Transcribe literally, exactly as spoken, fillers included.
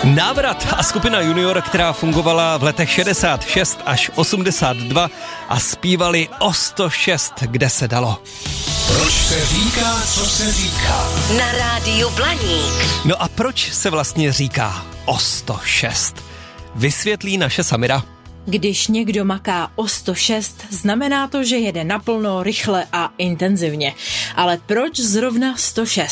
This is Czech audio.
Návrat a skupina Junior, která fungovala v letech šedesát šest až osmdesát dva a zpívali o sto šest, kde se dalo. Proč se říká, co se říká? Na rádiu Blaník. No a proč se vlastně říká o sto šest? Vysvětlí naše Samira. Když někdo maká o sto šest, znamená to, že jede naplno, rychle a intenzivně. Ale proč zrovna sto šest?